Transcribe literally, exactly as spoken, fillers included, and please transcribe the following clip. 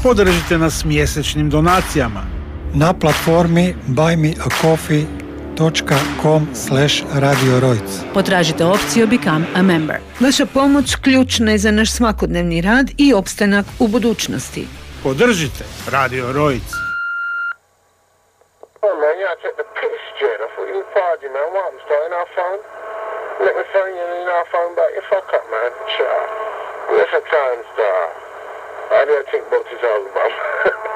Podržite nas mjesečnim donacijama na platformi buymeacoffee dot com slash radio rojc. Potražite opciju Become a Member. Vaša pomoć ključna je za naš svakodnevni rad i opstanak u budućnosti. Podržite Radio Rojc. Oh man, you gotta take the piss, Jed. I thought you were partying, man. What, I'm starting our phone? Let me phone you in our phone back. You fuck up, man. Ciao. Where's the time star? I don't think about this album.